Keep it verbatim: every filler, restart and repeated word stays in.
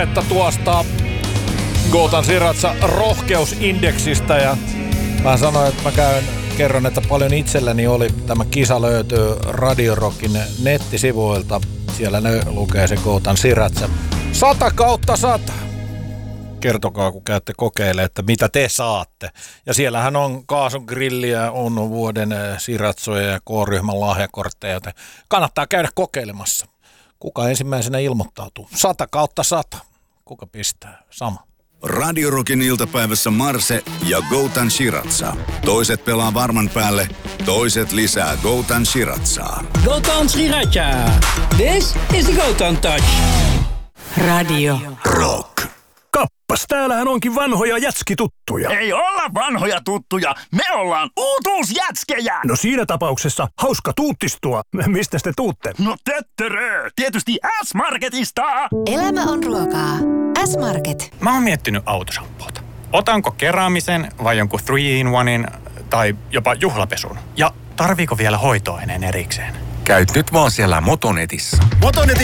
että tuosta Goutan Siratsa rohkeusindeksistä ja mä sanoin, että mä käyn, kerron, että paljon itselläni oli. Tämä kisa löytyy Radio Rockin nettisivuilta. Siellä ne lukee se Goutan Siratsa. Sata kautta sata. Kertokaa, kun käytte kokeilemaan, että mitä te saatte. Ja siellähän on Kaasun grilliä, on vuoden siratsoja ja K-ryhmän lahjakortteja, joten kannattaa käydä kokeilemassa. Kuka ensimmäisenä ilmoittautuu? Sata kautta sata. Kuka pistää? Sama. Radio Rockin iltapäivässä Marse ja Goutan Siratsa. Toiset pelaa varman päälle, toiset lisää Goutan Siratsaa. Goutan Sriracha. This is the Goutan Touch. Radio Rock. Kappas, täällähän onkin vanhoja jätskituttuja. Ei olla vanhoja tuttuja, me ollaan uutuusjätskejä! No siinä tapauksessa hauska tuuttistua. Mistä te tuutte? No töttörö, tietysti S-Marketista! Elämä on ruokaa. S-Market. Mä oon miettinyt autoshampoota. Otanko keräämisen vai jonkun three in onein tai jopa juhlapesun? Ja tarviiko vielä hoitoaineen erikseen? Käyt nyt vaan siellä Motonetissä. Motonetin